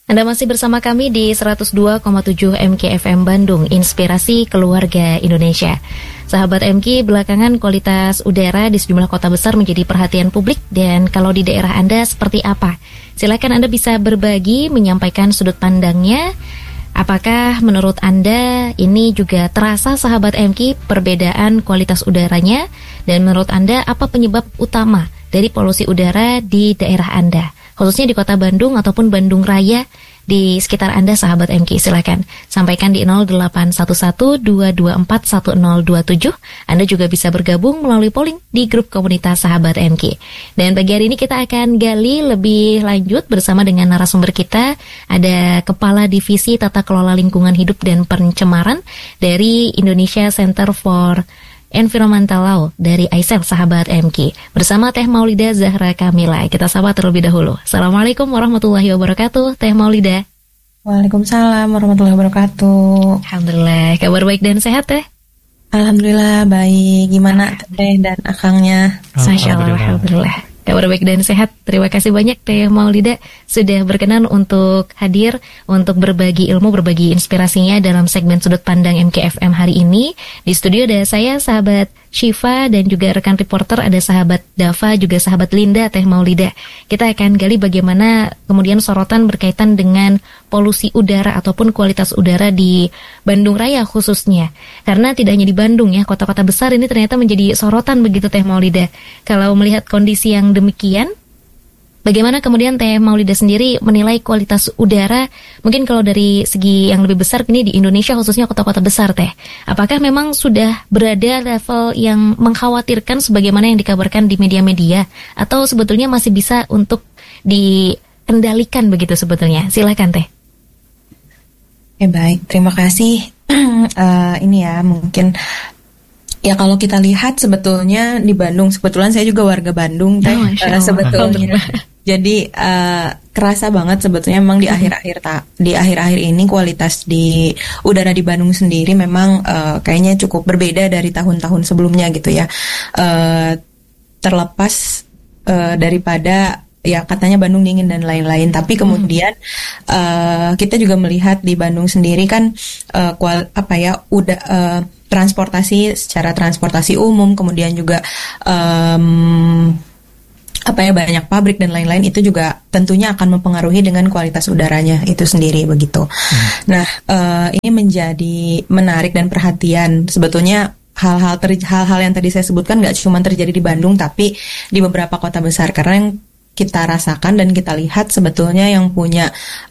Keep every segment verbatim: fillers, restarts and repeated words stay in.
Anda masih bersama kami di seratus dua koma tujuh M K F M Bandung, Inspirasi Keluarga Indonesia. Sahabat M K, belakangan kualitas udara di sejumlah kota besar menjadi perhatian publik, dan kalau di daerah Anda seperti apa? Silakan Anda bisa berbagi, menyampaikan sudut pandangnya. Apakah menurut Anda ini juga terasa, sahabat M K, perbedaan kualitas udaranya? Dan menurut Anda apa penyebab utama dari polusi udara di daerah Anda, khususnya di kota Bandung ataupun Bandung Raya, di sekitar Anda, sahabat M K? Silakan sampaikan di nol delapan satu satu dua dua empat satu nol dua tujuh. Anda juga bisa bergabung melalui polling di grup komunitas sahabat M K. Dan pagi hari ini kita akan gali lebih lanjut bersama dengan narasumber kita. Ada Kepala Divisi Tata Kelola Lingkungan Hidup dan Pencemaran dari Indonesia Center for Environmental Law dari I S E L, sahabat M K, bersama Teh Maulidah Zahra Kamila. Kita sapa terlebih dahulu. Assalamualaikum warahmatullahi wabarakatuh, Teh Maulidah. Waalaikumsalam warahmatullahi wabarakatuh. Alhamdulillah, kabar baik dan sehat, Teh? Alhamdulillah baik. Gimana Teh dan akangnya? Masya Allah, alhamdulillah. Kabar baik dan sehat. Terima kasih banyak Teh Maulidah sudah berkenan untuk hadir, untuk berbagi ilmu, berbagi inspirasinya dalam segmen Sudut Pandang M K F M hari ini. Di studio ada saya, sahabat Syifa, dan juga rekan reporter ada sahabat Dava, juga sahabat Linda, Teh Maulidah. Kita akan gali bagaimana kemudian sorotan berkaitan dengan polusi udara ataupun kualitas udara di Bandung Raya khususnya. Karena tidak hanya di Bandung ya, kota-kota besar ini ternyata menjadi sorotan begitu, Teh Maulidah. Kalau melihat kondisi yang demikian, bagaimana kemudian Teh Maulidah sendiri menilai kualitas udara, mungkin kalau dari segi yang lebih besar ini di Indonesia khususnya kota-kota besar, Teh? Apakah memang sudah berada level yang mengkhawatirkan sebagaimana yang dikabarkan di media-media, atau sebetulnya masih bisa untuk dikendalikan begitu sebetulnya? Silakan, Teh. Eh baik, terima kasih. uh, ini ya mungkin ya kalau kita lihat sebetulnya di Bandung, kebetulan saya juga warga Bandung, Teh, oh, uh, sebetulnya. Jadi uh, kerasa banget sebetulnya memang di akhir-akhir ta- di akhir-akhir ini kualitas di udara di Bandung sendiri memang uh, kayaknya cukup berbeda dari tahun-tahun sebelumnya gitu ya. Uh, terlepas uh, daripada ya katanya Bandung dingin dan lain-lain, tapi kemudian hmm. uh, kita juga melihat di Bandung sendiri kan uh, kual, apa ya udah uh, transportasi secara transportasi umum, kemudian juga um, apa ya banyak pabrik dan lain-lain, itu juga tentunya akan mempengaruhi dengan kualitas udaranya itu sendiri begitu. Hmm. Nah uh, ini menjadi menarik dan perhatian sebetulnya. Hal-hal ter- hal-hal yang tadi saya sebutkan nggak cuma terjadi di Bandung, tapi di beberapa kota besar, karena yang kita rasakan dan kita lihat sebetulnya yang punya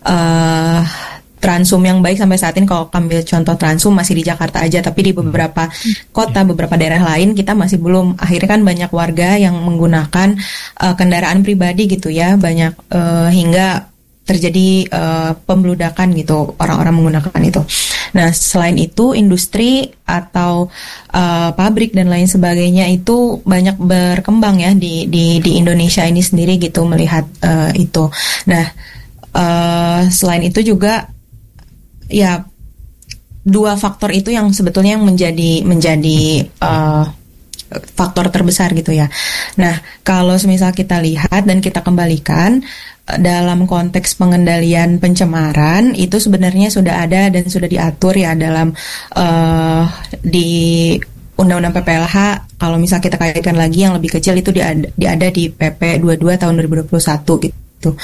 uh, Transum yang baik sampai saat ini, kalau ambil contoh Transum masih di Jakarta aja, tapi di beberapa kota, beberapa daerah lain kita masih belum. Akhirnya kan banyak warga yang menggunakan uh, kendaraan pribadi gitu ya, banyak uh, hingga terjadi uh, pembludakan gitu, orang-orang menggunakan itu. Nah selain itu industri atau uh, pabrik dan lain sebagainya itu banyak berkembang ya di di di Indonesia ini sendiri gitu, melihat uh, itu. Nah uh, selain itu juga ya dua faktor itu yang sebetulnya yang menjadi menjadi uh, faktor terbesar gitu ya. Nah kalau semisal kita lihat dan kita kembalikan dalam konteks pengendalian pencemaran, itu sebenarnya sudah ada dan sudah diatur ya dalam uh, di Undang-Undang P P L H. Kalau misal kita kaitkan lagi yang lebih kecil itu diada, diada di P P dua puluh dua tahun dua ribu dua puluh satu gitu.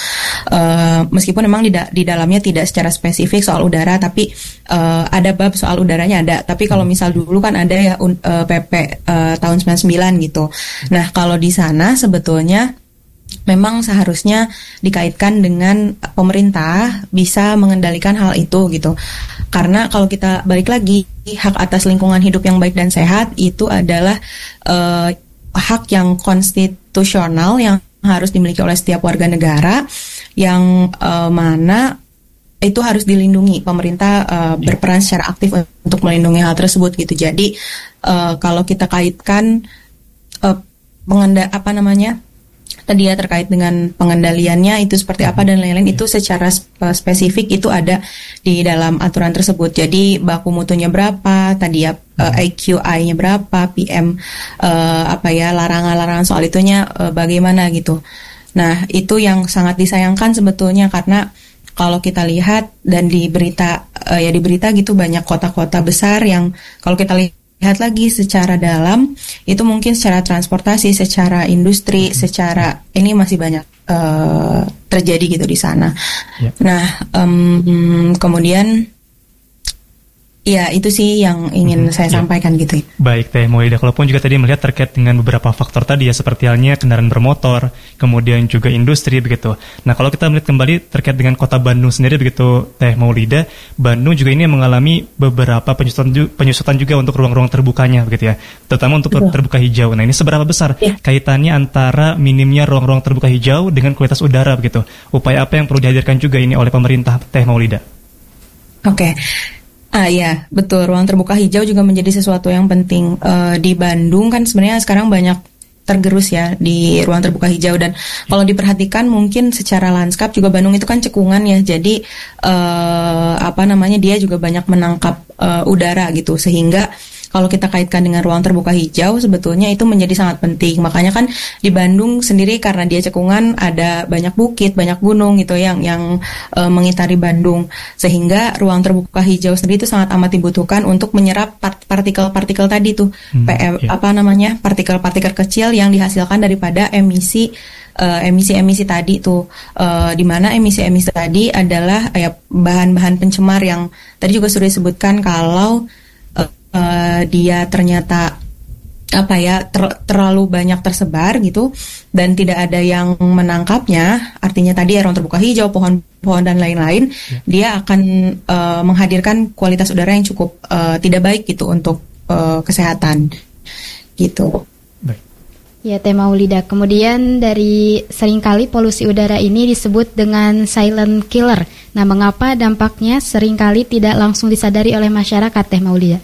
Uh, meskipun memang di, da- di dalamnya tidak secara spesifik soal udara, tapi uh, ada bab soal udaranya ada. Tapi kalau misal dulu kan ada ya uh, P P uh, tahun sembilan puluh sembilan gitu. Nah kalau di sana sebetulnya memang seharusnya dikaitkan dengan pemerintah bisa mengendalikan hal itu gitu. Karena kalau kita balik lagi, hak atas lingkungan hidup yang baik dan sehat itu adalah uh, hak yang konstitusional yang harus dimiliki oleh setiap warga negara, yang uh, mana itu harus dilindungi. Pemerintah uh, berperan secara aktif untuk melindungi hal tersebut gitu. Jadi uh, kalau kita kaitkan uh, pengenda apa namanya tadi ya terkait dengan pengendaliannya itu seperti apa dan lain-lain, itu secara spesifik itu ada di dalam aturan tersebut. Jadi baku mutunya berapa, tadi ya uh, A Q I-nya berapa, P M uh, apa ya larangan-larangan soal itunya uh, bagaimana gitu. Nah itu yang sangat disayangkan sebetulnya, karena kalau kita lihat dan di berita uh, ya di berita gitu banyak kota-kota besar yang kalau kita lihat lagi secara dalam itu mungkin secara transportasi, secara industri, secara ini masih banyak uh, terjadi gitu di sana. Yep. Nah, um, kemudian ya itu sih yang ingin hmm, saya ya. sampaikan gitu. Baik Teh Maulida, kalaupun juga tadi melihat terkait dengan beberapa faktor tadi ya, seperti halnya kendaraan bermotor, kemudian juga industri begitu. Nah kalau kita melihat kembali terkait dengan kota Bandung sendiri begitu Teh Maulida, Bandung juga ini mengalami beberapa penyusutan, penyusutan juga untuk ruang-ruang terbukanya begitu ya, terutama untuk Betul. terbuka hijau. Nah ini seberapa besar ya. kaitannya antara minimnya ruang-ruang terbuka hijau dengan kualitas udara begitu? Upaya apa yang perlu dihadirkan juga ini oleh pemerintah Teh Maulida? Oke. Okay. Ah ya, betul. Ruang terbuka hijau juga menjadi sesuatu yang penting. Uh, di Bandung kan sebenarnya sekarang banyak tergerus ya di ruang terbuka hijau, dan kalau diperhatikan mungkin secara lanskap juga Bandung itu kan cekungan ya. Jadi uh, apa namanya dia juga banyak menangkap uh, udara gitu, sehingga kalau kita kaitkan dengan ruang terbuka hijau sebetulnya itu menjadi sangat penting. Makanya kan di Bandung sendiri karena dia cekungan ada banyak bukit, banyak gunung gitu yang yang e, mengitari Bandung, sehingga ruang terbuka hijau sendiri itu sangat amat dibutuhkan untuk menyerap part- partikel-partikel tadi tuh, hmm, P M, yeah. apa namanya partikel-partikel kecil yang dihasilkan daripada emisi uh, emisi-emisi tadi tuh, uh, di mana emisi-emisi tadi adalah ya bahan-bahan pencemar yang tadi juga sudah disebutkan kalau Uh, dia ternyata apa ya ter- terlalu banyak tersebar gitu dan tidak ada yang menangkapnya, artinya tadi ya ruang terbuka hijau, pohon-pohon dan lain-lain, ya. Dia akan uh, menghadirkan kualitas udara yang cukup uh, tidak baik gitu untuk uh, kesehatan gitu. Baik. Ya Teh Maulida, kemudian dari seringkali polusi udara ini disebut dengan silent killer. Nah, mengapa dampaknya seringkali tidak langsung disadari oleh masyarakat, Teh Maulida?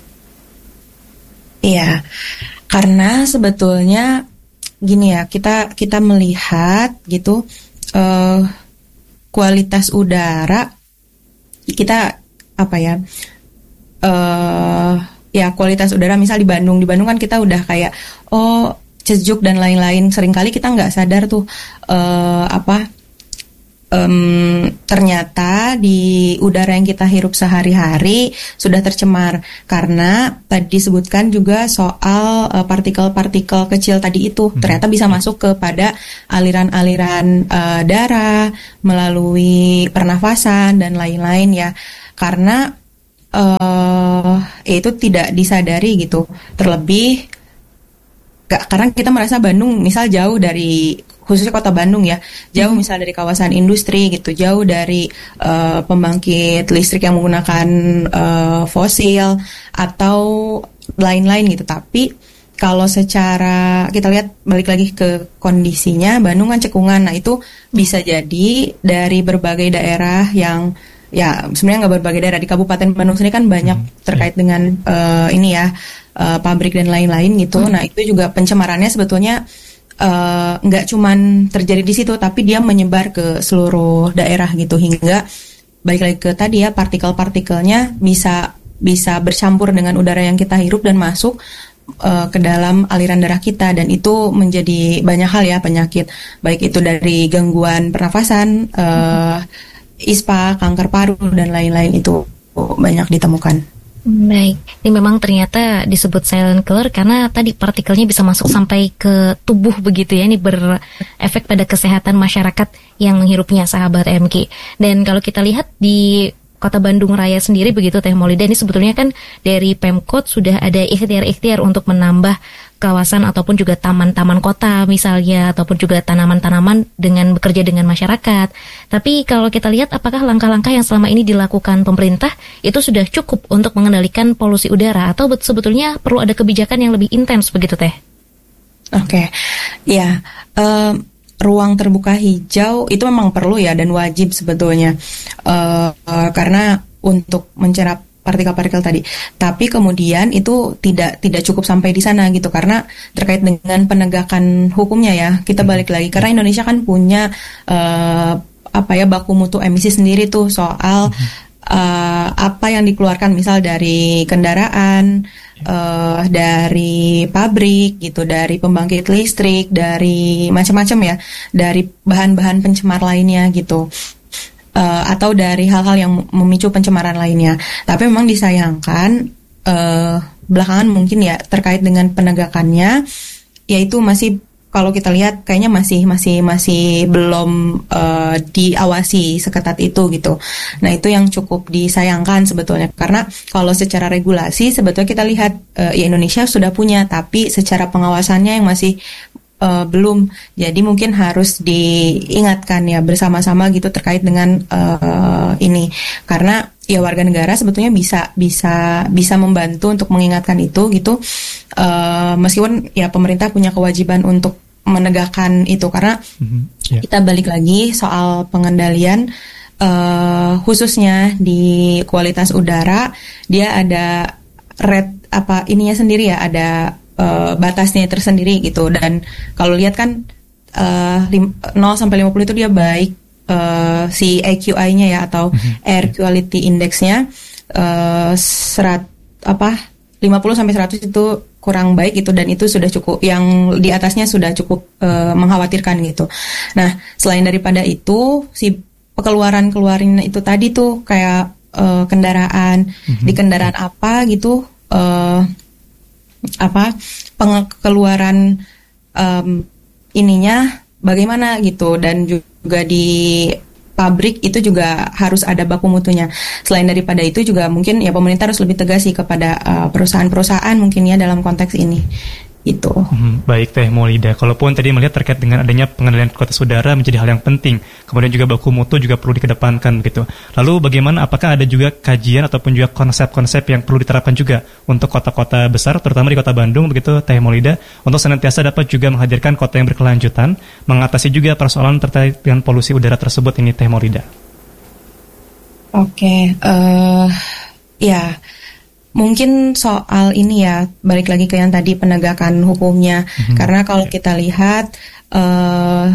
Iya, karena sebetulnya gini ya, kita kita melihat gitu uh, kualitas udara kita apa ya uh, ya kualitas udara misal di Bandung di Bandung kan kita udah kayak oh sejuk dan lain-lain, seringkali kita nggak sadar tuh uh, apa Um, ternyata di udara yang kita hirup sehari-hari sudah tercemar karena tadi disebutkan juga soal uh, partikel-partikel kecil tadi itu hmm. ternyata bisa masuk kepada aliran-aliran uh, darah melalui pernafasan dan lain-lain ya, karena uh, itu tidak disadari gitu, terlebih gak, karena kita merasa Bandung misal jauh dari khususnya kota Bandung ya, jauh hmm. misal dari kawasan industri gitu, jauh dari uh, pembangkit listrik yang menggunakan uh, fosil atau lain-lain gitu. Tapi kalau secara kita lihat balik lagi ke kondisinya, Bandung kan cekungan, nah itu bisa jadi dari berbagai daerah yang ya sebenarnya nggak berbagai daerah, di Kabupaten Bandung sendiri kan banyak hmm. terkait dengan uh, ini ya uh, pabrik dan lain-lain gitu. Hmm. Nah itu juga pencemarannya sebetulnya nggak uh, cuman terjadi di situ, tapi dia menyebar ke seluruh daerah gitu, hingga balik lagi ke tadi ya partikel-partikelnya bisa bisa bercampur dengan udara yang kita hirup dan masuk uh, ke dalam aliran darah kita, dan itu menjadi banyak hal ya penyakit, baik itu dari gangguan pernafasan, uh, ispa, kanker paru dan lain-lain itu banyak ditemukan. Baik, ini memang ternyata disebut silent killer karena tadi partikelnya bisa masuk sampai ke tubuh begitu ya. Ini berefek pada kesehatan masyarakat yang menghirupnya, sahabat M K. Dan kalau kita lihat di Kota Bandung Raya sendiri begitu Teh Maulida, ini sebetulnya kan dari Pemkot sudah ada ikhtiar-ikhtiar untuk menambah kawasan ataupun juga taman-taman kota misalnya, ataupun juga tanaman-tanaman dengan bekerja dengan masyarakat. Tapi kalau kita lihat apakah langkah-langkah yang selama ini dilakukan pemerintah itu sudah cukup untuk mengendalikan polusi udara, atau sebetulnya perlu ada kebijakan yang lebih intens begitu Teh? Oke, okay. ya um, ruang terbuka hijau itu memang perlu ya dan wajib sebetulnya uh, uh, karena untuk mencerap partikel-partikel tadi. Tapi kemudian itu tidak tidak cukup sampai di sana gitu, karena terkait dengan penegakan hukumnya ya. Kita balik lagi karena Indonesia kan punya uh, apa ya baku mutu emisi sendiri tuh soal uh, apa yang dikeluarkan misal dari kendaraan, uh, dari pabrik gitu, dari pembangkit listrik, dari macam-macam ya, dari bahan-bahan pencemar lainnya gitu. uh, atau dari hal-hal yang memicu pencemaran lainnya. Tapi memang disayangkan uh, belakangan mungkin ya terkait dengan penegakannya, yaitu masih kalau kita lihat kayaknya masih masih masih belum uh, diawasi seketat itu gitu. Nah itu yang cukup disayangkan sebetulnya, karena kalau secara regulasi sebetulnya kita lihat uh, ya Indonesia sudah punya, tapi secara pengawasannya yang masih uh, belum. Jadi mungkin harus diingatkan ya bersama-sama gitu terkait dengan uh, ini, karena ya warga negara sebetulnya bisa bisa bisa membantu untuk mengingatkan itu gitu. Uh, meskipun ya pemerintah punya kewajiban untuk menegakkan itu, karena mm-hmm, yeah. kita balik lagi soal pengendalian uh, khususnya di kualitas udara, dia ada red apa ininya sendiri ya, ada uh, batasnya tersendiri gitu. Dan kalau lihat kan uh, nol sampai lima puluh itu dia baik, uh, si A Q I-nya ya atau mm-hmm. Air Quality Index-nya uh, serat apa lima puluh sampai seratus itu kurang baik itu, dan itu sudah cukup, yang di atasnya sudah cukup uh, mengkhawatirkan gitu. Nah, selain daripada itu, si pengeluaran-keluaran itu tadi tuh kayak uh, kendaraan, mm-hmm. di kendaraan apa gitu, uh, apa pengeluaran um, ininya bagaimana gitu, dan juga di pabrik itu juga harus ada baku mutunya. Selain daripada itu juga mungkin ya pemerintah harus lebih tegas sih kepada uh, perusahaan-perusahaan mungkin ya dalam konteks ini. Itu. Hmm, baik Teh Maulida. Kalaupun tadi melihat terkait dengan adanya pengendalian kualitas udara menjadi hal yang penting, kemudian juga baku mutu juga perlu dikedepankan gitu. Lalu bagaimana, apakah ada juga kajian ataupun juga konsep-konsep yang perlu diterapkan juga untuk kota-kota besar, terutama di Kota Bandung begitu Teh Maulida, untuk senantiasa dapat juga menghadirkan kota yang berkelanjutan, mengatasi juga persoalan terkait dengan polusi udara tersebut ini Teh Maulida? Oke, okay, uh, ya. Mungkin soal ini ya, balik lagi ke yang tadi penegakan hukumnya. Mm-hmm. Karena kalau kita lihat uh,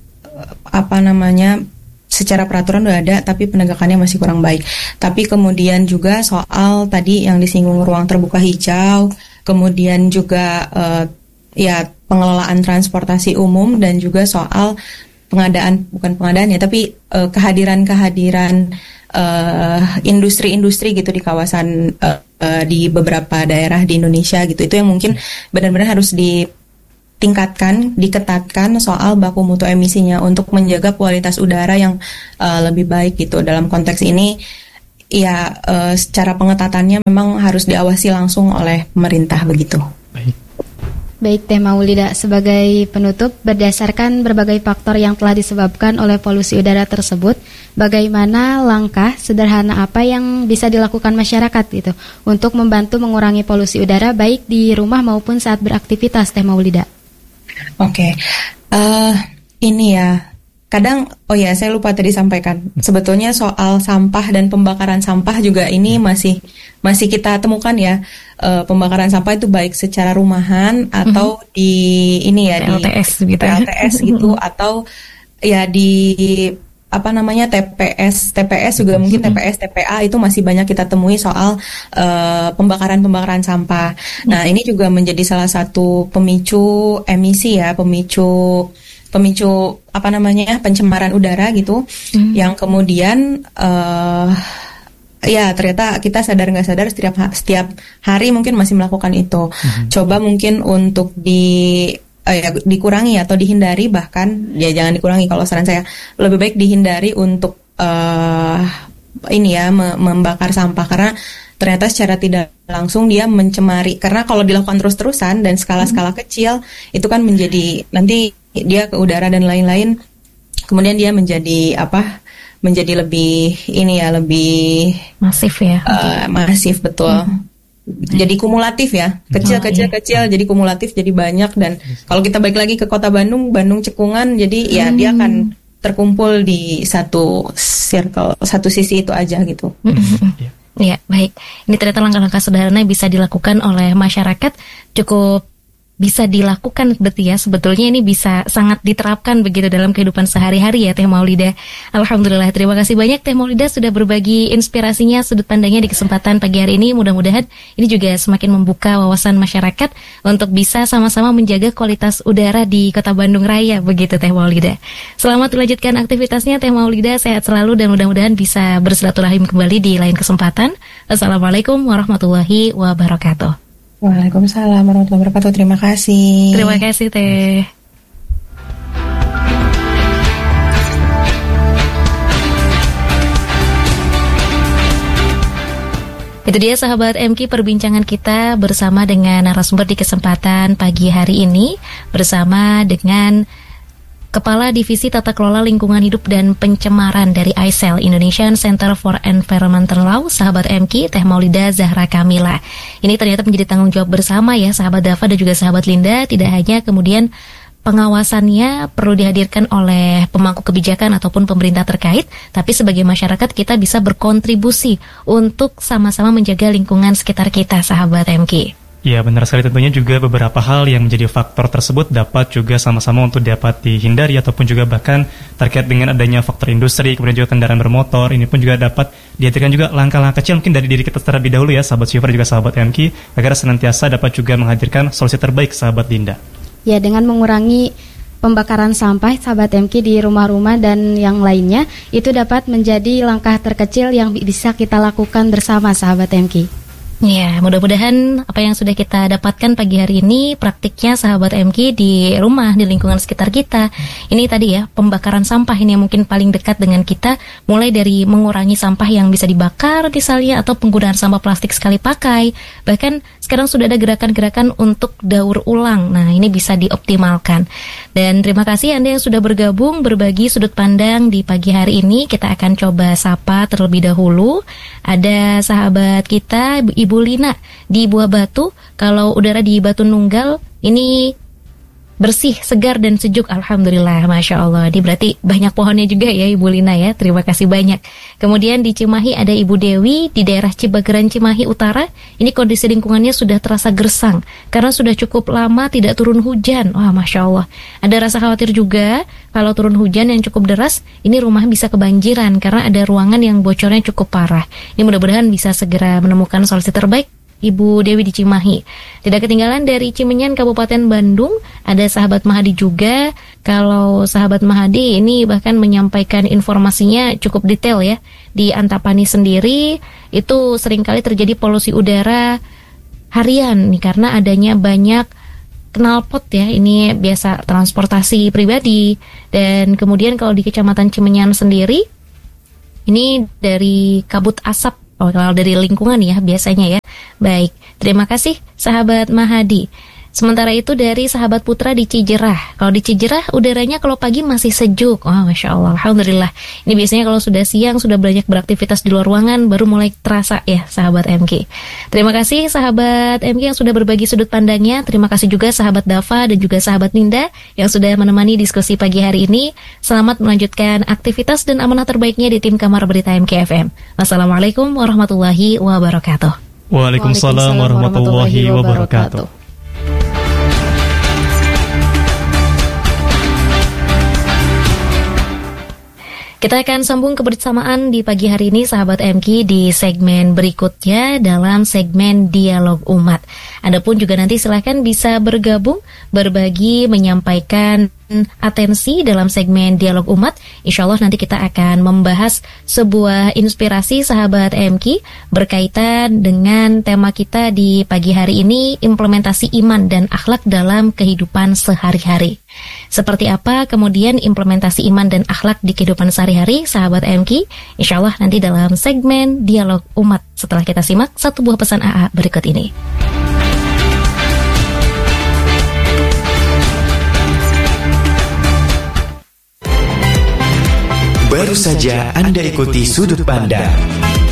apa namanya, secara peraturan udah ada, tapi penegakannya masih kurang baik. Tapi kemudian juga soal tadi yang disinggung ruang terbuka hijau, kemudian juga uh, ya pengelolaan transportasi umum, dan juga soal pengadaan, bukan pengadaan ya, tapi uh, kehadiran-kehadiran uh, industri-industri gitu di kawasan uh, uh, di beberapa daerah di Indonesia gitu. Itu yang mungkin benar-benar harus ditingkatkan, diketatkan soal baku mutu emisinya untuk menjaga kualitas udara yang uh, lebih baik gitu. Dalam konteks ini ya uh, secara pengetatannya memang harus diawasi langsung oleh pemerintah begitu. Baik. Baik Teh Maulida, sebagai penutup, berdasarkan berbagai faktor yang telah disebabkan oleh polusi udara tersebut, bagaimana langkah sederhana apa yang bisa dilakukan masyarakat gitu untuk membantu mengurangi polusi udara baik di rumah maupun saat beraktivitas, Teh Maulida? Oke, okay. uh, ini ya, kadang, oh ya saya lupa tadi sampaikan, sebetulnya soal sampah dan pembakaran sampah juga ini masih masih kita temukan ya. Uh, pembakaran sampah itu baik secara rumahan atau mm-hmm. di ini ya P L T S di gitu, P L T S gitu atau ya di apa namanya T P S T P S juga mm-hmm. mungkin T P S T P A itu masih banyak kita temui soal uh, pembakaran-pembakaran sampah. Mm-hmm. Nah, ini juga menjadi salah satu pemicu emisi ya, pemicu pemicu apa namanya pencemaran udara gitu, mm-hmm. yang kemudian uh, ya ternyata kita sadar nggak sadar setiap setiap hari mungkin masih melakukan itu. Mm-hmm. Coba mungkin untuk di uh, ya, dikurangi atau dihindari, bahkan ya jangan dikurangi, kalau saran saya lebih baik dihindari untuk uh, ini ya me- membakar sampah, karena ternyata secara tidak langsung dia mencemari. Karena kalau dilakukan terus-terusan dan skala-skala mm-hmm. kecil itu kan menjadi nanti dia ke udara dan lain-lain, kemudian dia menjadi apa? menjadi lebih ini ya lebih masif ya uh, masif betul. Mm-hmm. Jadi kumulatif ya, kecil oh, kecil iya. kecil jadi kumulatif, jadi banyak. Dan kalau kita balik lagi ke Kota Bandung, Bandung cekungan, jadi mm. ya dia akan terkumpul di satu circle, satu sisi itu aja gitu. Mm-hmm. Ya baik, ini ternyata langkah-langkah sederhana bisa dilakukan oleh masyarakat, cukup bisa dilakukan berarti ya, sebetulnya ini bisa sangat diterapkan begitu dalam kehidupan sehari-hari ya Teh Maulida. Alhamdulillah, terima kasih banyak Teh Maulida sudah berbagi inspirasinya, sudut pandangnya di kesempatan pagi hari ini. Mudah-mudahan ini juga semakin membuka wawasan masyarakat untuk bisa sama-sama menjaga kualitas udara di Kota Bandung Raya begitu Teh Maulida. Selamat melanjutkan aktivitasnya Teh Maulida, sehat selalu dan mudah-mudahan bisa bersilaturahim kembali di lain kesempatan. Assalamualaikum warahmatullahi wabarakatuh. Waalaikumsalam warahmatullahi wabarakatuh. Terima kasih. Terima kasih Teh. Itu dia sahabat M K perbincangan kita bersama dengan narasumber di kesempatan pagi hari ini bersama dengan Kepala Divisi Tata Kelola Lingkungan Hidup dan Pencemaran dari I S E L, Indonesian Center for Environmental Law, sahabat M K, Teh Maulida Zahra Kamila. Ini ternyata menjadi tanggung jawab bersama ya, sahabat Dafa dan juga sahabat Linda. Tidak hanya kemudian pengawasannya perlu dihadirkan oleh pemangku kebijakan ataupun pemerintah terkait, tapi sebagai masyarakat kita bisa berkontribusi untuk sama-sama menjaga lingkungan sekitar kita, sahabat M K. Ya benar sekali, tentunya juga beberapa hal yang menjadi faktor tersebut dapat juga sama-sama untuk dapat dihindari ataupun juga bahkan terkait dengan adanya faktor industri, kemudian juga kendaraan bermotor, ini pun juga dapat dihadirkan juga langkah-langkah kecil mungkin dari diri kita terlebih dahulu ya sahabat Syifa dan juga sahabat M K, agar senantiasa dapat juga menghadirkan solusi terbaik sahabat Linda. Ya, dengan mengurangi pembakaran sampah sahabat M K di rumah-rumah dan yang lainnya, itu dapat menjadi langkah terkecil yang bisa kita lakukan bersama sahabat M K. Ya, mudah-mudahan apa yang sudah kita dapatkan pagi hari ini praktiknya sahabat M K di rumah, di lingkungan sekitar kita. Ini tadi ya, pembakaran sampah ini yang mungkin paling dekat dengan kita, mulai dari mengurangi sampah yang bisa dibakar misalnya, atau penggunaan sampah plastik sekali pakai. Bahkan sekarang sudah ada gerakan-gerakan untuk daur ulang. Nah, ini bisa dioptimalkan. Dan terima kasih Anda yang sudah bergabung berbagi sudut pandang di pagi hari ini. Kita akan coba sapa terlebih dahulu. Ada sahabat kita Ibu Lina di Buah Batu. Kalau udara di Batu Nunggal ini bersih, segar dan sejuk, alhamdulillah, masya Allah. Ini berarti banyak pohonnya juga ya Ibu Lina ya. Terima kasih banyak. Kemudian di Cimahi ada Ibu Dewi di daerah Cibageran Cimahi Utara. Ini kondisi lingkungannya sudah terasa gersang karena sudah cukup lama tidak turun hujan. Wah, masya Allah. Ada rasa khawatir juga kalau turun hujan yang cukup deras, ini rumah bisa kebanjiran karena ada ruangan yang bocornya cukup parah. Ini mudah-mudahan bisa segera menemukan solusi terbaik Ibu Dewi di Cimahi. Tidak ketinggalan dari Cimenyan Kabupaten Bandung, ada sahabat Mahadi juga. Kalau sahabat Mahadi ini bahkan menyampaikan informasinya cukup detail ya. Di Antapani sendiri itu seringkali terjadi polusi udara harian nih karena adanya banyak knalpot ya, ini biasa transportasi pribadi. Dan kemudian kalau di Kecamatan Cimenyan sendiri, ini dari kabut asap. Oh, kalau dari lingkungan ya biasanya ya. Baik, terima kasih sahabat Mahadi. Sementara itu dari sahabat Putra di Cijerah. Kalau di Cijerah udaranya kalau pagi masih sejuk. Wah, oh, masya Allah, alhamdulillah. Ini biasanya kalau sudah siang sudah banyak beraktivitas di luar ruangan baru mulai terasa ya sahabat M K. Terima kasih sahabat M K yang sudah berbagi sudut pandangnya. Terima kasih juga sahabat Dafa dan juga sahabat Ninda yang sudah menemani diskusi pagi hari ini. Selamat melanjutkan aktivitas dan amanah terbaiknya di tim Kamar Berita M K F M. Wassalamualaikum warahmatullahi wabarakatuh. Waalaikumsalam warahmatullahi wabarakatuh. Kita akan sambung kebersamaan di pagi hari ini sahabat M K di segmen berikutnya dalam segmen Dialog Umat. Anda pun juga nanti silahkan bisa bergabung, berbagi, menyampaikan atensi dalam segmen Dialog Umat. Insya Allah nanti kita akan membahas sebuah inspirasi sahabat M K berkaitan dengan tema kita di pagi hari ini, implementasi iman dan akhlak dalam kehidupan sehari-hari. Seperti apa kemudian implementasi iman dan akhlak di kehidupan sehari-hari sahabat M K? Insya Allah nanti dalam segmen Dialog Umat setelah kita simak satu buah pesan A A berikut ini. Baru saja Anda ikuti Sudut Pandang